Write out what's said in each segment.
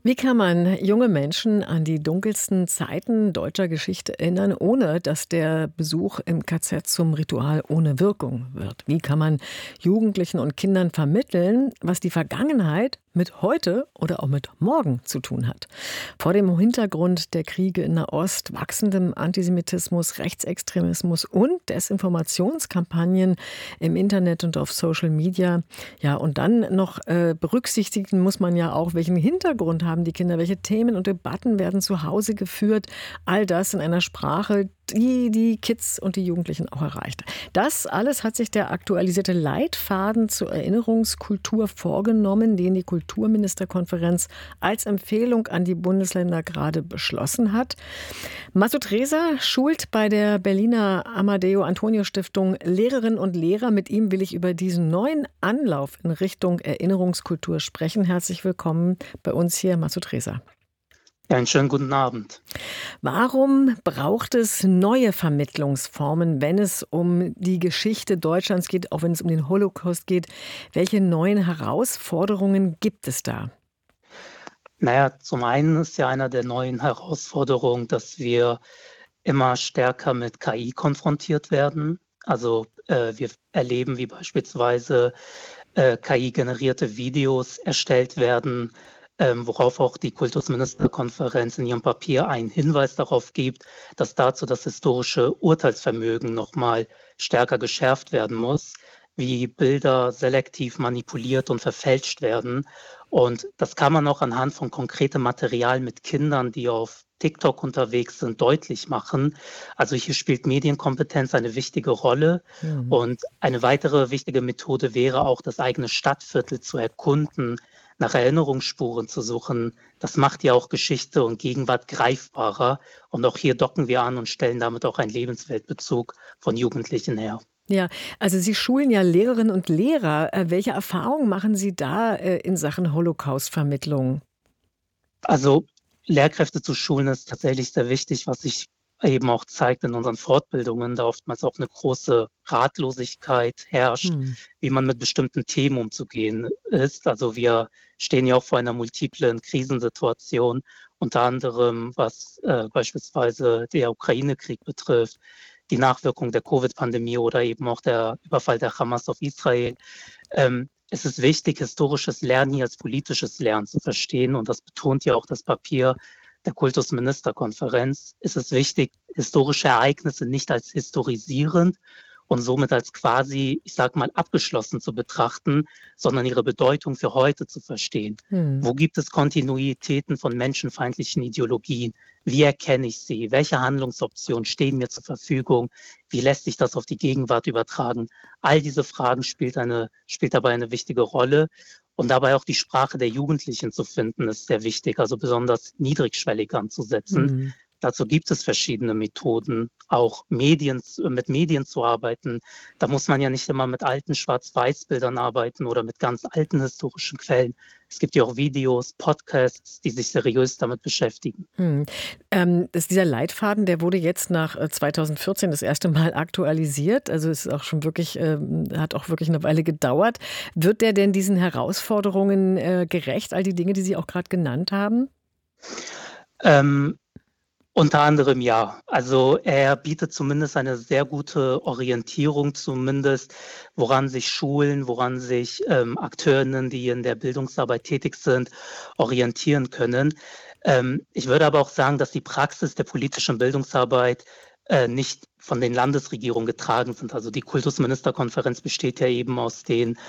Wie kann man junge Menschen an die dunkelsten Zeiten deutscher Geschichte erinnern, ohne dass der Besuch im KZ zum Ritual ohne Wirkung wird? Wie kann man Jugendlichen und Kindern vermitteln, was die Vergangenheit mit heute oder auch mit morgen zu tun hat? Vor dem Hintergrund der Kriege in Nahost, wachsendem Antisemitismus, Rechtsextremismus und Desinformationskampagnen im Internet und auf Social Media. Ja, und dann noch berücksichtigen muss man ja auch, welchen Hintergrund haben die Kinder, welche Themen und Debatten werden zu Hause geführt. All das in einer Sprache, die die Kids und die Jugendlichen auch erreicht. Das alles hat sich der aktualisierte Leitfaden zur Erinnerungskultur vorgenommen, den die Kulturministerkonferenz als Empfehlung an die Bundesländer gerade beschlossen hat. Masud Reza schult bei der Berliner Amadeo Antonio Stiftung Lehrerinnen und Lehrer. Mit ihm will ich über diesen neuen Anlauf in Richtung Erinnerungskultur sprechen. Herzlich willkommen bei uns hier, Masud Reza. Ja, einen schönen guten Abend. Warum braucht es neue Vermittlungsformen, wenn es um die Geschichte Deutschlands geht, auch wenn es um den Holocaust geht? Welche neuen Herausforderungen gibt es da? Naja, zum einen ist ja einer der neuen Herausforderungen, dass wir immer stärker mit KI konfrontiert werden. Also wir erleben, wie beispielsweise KI-generierte Videos erstellt werden, worauf auch die Kultusministerkonferenz in ihrem Papier einen Hinweis darauf gibt, dass dazu das historische Urteilsvermögen nochmal stärker geschärft werden muss, wie Bilder selektiv manipuliert und verfälscht werden. Und das kann man auch anhand von konkretem Material mit Kindern, die auf TikTok unterwegs sind, deutlich machen. Also hier spielt Medienkompetenz eine wichtige Rolle. Und eine weitere wichtige Methode wäre auch, das eigene Stadtviertel zu erkunden, nach Erinnerungsspuren zu suchen. Das macht ja auch Geschichte und Gegenwart greifbarer. Und auch hier docken wir an und stellen damit auch einen Lebensweltbezug von Jugendlichen her. Ja, also Sie schulen ja Lehrerinnen und Lehrer. Welche Erfahrungen machen Sie da in Sachen Holocaust-Vermittlung? Also Lehrkräfte zu schulen ist tatsächlich sehr wichtig, was sich eben auch zeigt in unseren Fortbildungen, da oftmals auch eine große Ratlosigkeit herrscht, wie man mit bestimmten Themen umzugehen ist. Also wir stehen ja auch vor einer multiplen Krisensituation, unter anderem was beispielsweise der Ukraine-Krieg betrifft, die Nachwirkung der Covid-Pandemie oder eben auch der Überfall der Hamas auf Israel. Es ist wichtig, historisches Lernen hier als politisches Lernen zu verstehen, und das betont ja auch das Papier der Kultusministerkonferenz. Es ist wichtig, historische Ereignisse nicht als historisierend und somit als quasi, ich sag mal, abgeschlossen zu betrachten, sondern ihre Bedeutung für heute zu verstehen. Wo gibt es Kontinuitäten von menschenfeindlichen Ideologien? Wie erkenne ich sie? Welche Handlungsoptionen stehen mir zur Verfügung? Wie lässt sich das auf die Gegenwart übertragen? All diese Fragen spielt dabei eine wichtige Rolle. Und dabei auch die Sprache der Jugendlichen zu finden, ist sehr wichtig, also besonders niedrigschwellig anzusetzen. Dazu gibt es verschiedene Methoden, auch mit Medien zu arbeiten. Da muss man ja nicht immer mit alten Schwarz-Weiß-Bildern arbeiten oder mit ganz alten historischen Quellen. Es gibt ja auch Videos, Podcasts, die sich seriös damit beschäftigen. Dieser Leitfaden, der wurde jetzt nach 2014 das erste Mal aktualisiert. Also es ist auch schon wirklich, hat auch wirklich eine Weile gedauert. Wird der denn diesen Herausforderungen gerecht, all die Dinge, die Sie auch gerade genannt haben? Unter anderem ja. Also er bietet zumindest eine sehr gute Orientierung, zumindest woran sich Schulen, woran sich Akteurinnen, die in der Bildungsarbeit tätig sind, orientieren können. Ich würde aber auch sagen, dass die Praxis der politischen Bildungsarbeit nicht von den Landesregierungen getragen sind. Also die Kultusministerkonferenz besteht ja eben aus den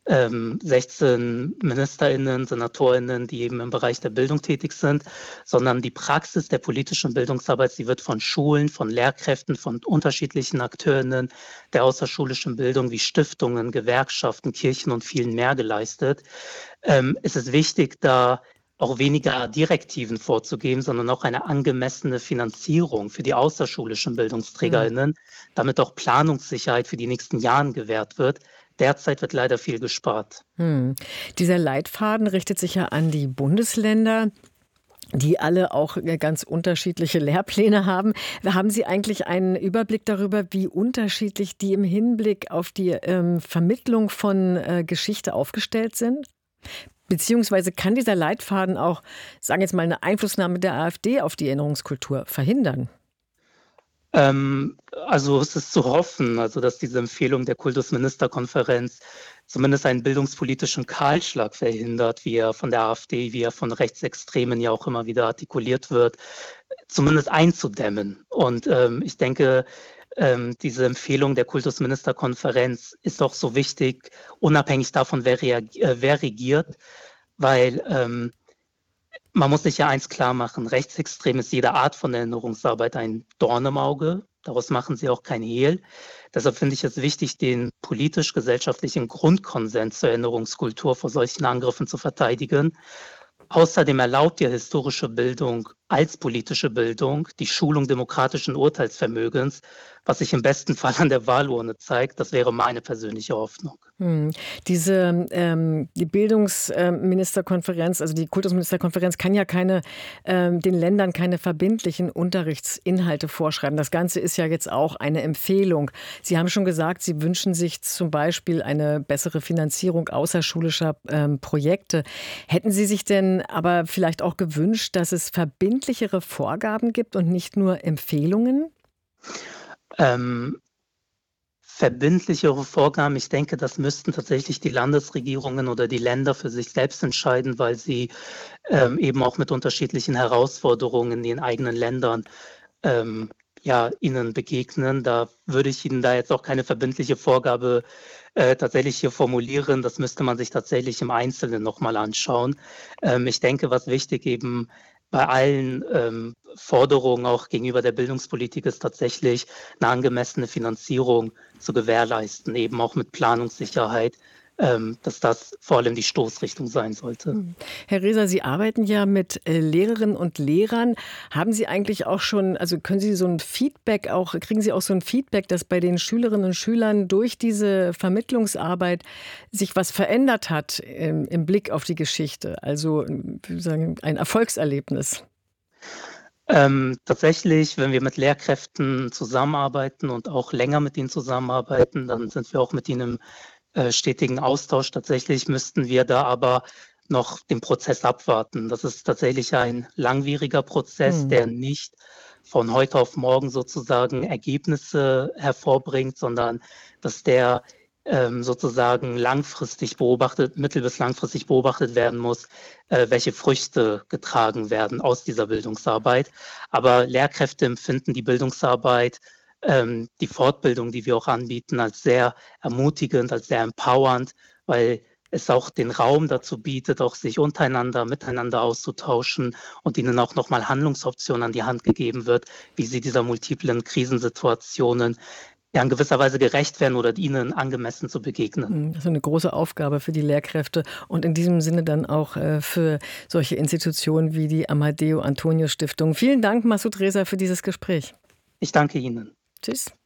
16 MinisterInnen, SenatorInnen, die eben im Bereich der Bildung tätig sind, sondern die Praxis der politischen Bildungsarbeit, sie wird von Schulen, von Lehrkräften, von unterschiedlichen AkteurInnen der außerschulischen Bildung wie Stiftungen, Gewerkschaften, Kirchen und vielen mehr geleistet. Es ist wichtig, da auch weniger Direktiven vorzugeben, sondern auch eine angemessene Finanzierung für die außerschulischen BildungsträgerInnen, damit auch Planungssicherheit für die nächsten Jahre gewährt wird. Derzeit wird leider viel gespart. Dieser Leitfaden richtet sich ja an die Bundesländer, die alle auch ganz unterschiedliche Lehrpläne haben. Haben Sie eigentlich einen Überblick darüber, wie unterschiedlich die im Hinblick auf die Vermittlung von Geschichte aufgestellt sind? Beziehungsweise kann dieser Leitfaden auch, sagen wir jetzt mal, eine Einflussnahme der AfD auf die Erinnerungskultur verhindern? Also es ist zu hoffen, also dass diese Empfehlung der Kultusministerkonferenz zumindest einen bildungspolitischen Kahlschlag verhindert, wie er von der AfD, wie er von Rechtsextremen ja auch immer wieder artikuliert wird, zumindest einzudämmen. Und ich denke, diese Empfehlung der Kultusministerkonferenz ist auch so wichtig, unabhängig davon, wer regiert, weil man muss sich ja eins klar machen, rechtsextrem ist jede Art von Erinnerungsarbeit ein Dorn im Auge. Daraus machen sie auch kein Hehl. Deshalb finde ich es wichtig, den politisch-gesellschaftlichen Grundkonsens zur Erinnerungskultur vor solchen Angriffen zu verteidigen. Außerdem erlaubt ja historische Bildung als politische Bildung die Schulung demokratischen Urteilsvermögens, was sich im besten Fall an der Wahlurne zeigt. Das wäre meine persönliche Hoffnung. Die Bildungsministerkonferenz, also die Kultusministerkonferenz, kann ja den Ländern keine verbindlichen Unterrichtsinhalte vorschreiben. Das Ganze ist ja jetzt auch eine Empfehlung. Sie haben schon gesagt, Sie wünschen sich zum Beispiel eine bessere Finanzierung außerschulischer Projekte. Hätten Sie sich denn aber vielleicht auch gewünscht, dass es verbindlichere Vorgaben gibt und nicht nur Empfehlungen? Ähm, Verbindlichere Vorgaben, ich denke, das müssten tatsächlich die Landesregierungen oder die Länder für sich selbst entscheiden, weil sie eben auch mit unterschiedlichen Herausforderungen in den eigenen Ländern ja, ihnen begegnen. Da würde ich Ihnen da jetzt auch keine verbindliche Vorgabe tatsächlich hier formulieren. Das müsste man sich tatsächlich im Einzelnen nochmal anschauen. Ich denke, was wichtig eben bei allen Forderungen auch gegenüber der Bildungspolitik ist tatsächlich eine angemessene Finanzierung zu gewährleisten, eben auch mit Planungssicherheit, dass das vor allem die Stoßrichtung sein sollte. Herr Reser, Sie arbeiten ja mit Lehrerinnen und Lehrern. Haben Sie eigentlich auch schon, also können Sie so ein Feedback auch, kriegen Sie auch so ein Feedback, dass bei den Schülerinnen und Schülern durch diese Vermittlungsarbeit sich was verändert hat im Blick auf die Geschichte? Also wie sagen, ein Erfolgserlebnis. Tatsächlich, wenn wir mit Lehrkräften zusammenarbeiten und auch länger mit ihnen zusammenarbeiten, dann sind wir auch mit ihnen im stetigen Austausch. Tatsächlich müssten wir da aber noch den Prozess abwarten. Das ist tatsächlich ein langwieriger Prozess, der nicht von heute auf morgen sozusagen Ergebnisse hervorbringt, sondern dass der sozusagen langfristig beobachtet, mittel- bis langfristig beobachtet werden muss, welche Früchte getragen werden aus dieser Bildungsarbeit. Aber Lehrkräfte empfinden die Bildungsarbeit, die Fortbildung, die wir auch anbieten, als sehr ermutigend, als sehr empowernd, weil es auch den Raum dazu bietet, auch sich untereinander, miteinander auszutauschen und ihnen auch nochmal Handlungsoptionen an die Hand gegeben wird, wie sie dieser multiplen Krisensituationen ja in gewisser Weise gerecht werden oder ihnen angemessen zu begegnen. Das ist eine große Aufgabe für die Lehrkräfte und in diesem Sinne dann auch für solche Institutionen wie die Amadeo Antonio Stiftung. Vielen Dank, Masud Reza, für dieses Gespräch. Ich danke Ihnen. Tschüss.